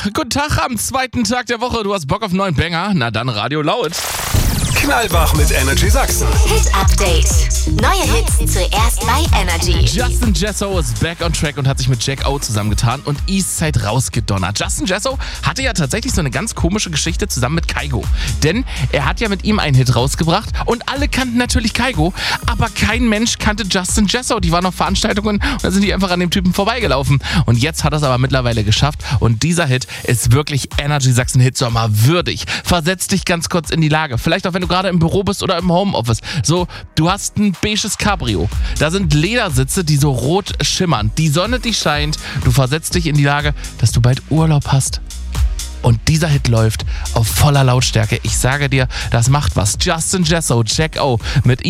Guten Tag am zweiten Tag der Woche. Du hast Bock auf einen neuen Banger? Na dann Radio laut. Knallwach mit Energy Sachsen. Hit Update. Neue Hits zuerst bei Energy. Justin Jesso ist back on track und hat sich mit Jack O zusammengetan und Eastside rausgedonnert. Justin Jesso hatte ja tatsächlich so eine ganz komische Geschichte zusammen mit Kygo. Denn er hat ja mit ihm einen Hit rausgebracht und alle kannten natürlich Kygo, aber kein Mensch kannte Justin Jesso. Die waren auf Veranstaltungen und da sind die einfach an dem Typen vorbeigelaufen. Und jetzt hat er es aber mittlerweile geschafft und dieser Hit ist wirklich Energy Sachsen Hitsommer würdig. Versetz dich ganz kurz in die Lage. Vielleicht auch, wenn du gerade im Büro bist oder im Homeoffice. So, du hast ein beiges Cabrio. Da sind Ledersitze, die so rot schimmern. Die Sonne, die scheint. Du versetzt dich in die Lage, dass du bald Urlaub hast. Und dieser Hit läuft auf voller Lautstärke. Ich sage dir, das macht was. Justin Jesso, Jack O mit